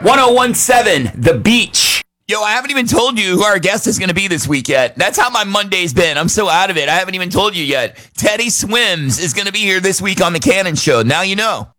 1017, The Beach. Yo, I haven't even told you who our guest is going to be this week yet. That's how my Monday's been. I'm so out of it. I haven't even told you yet. Teddy Swims is going to be here this week on The Cannon Show. Now you know.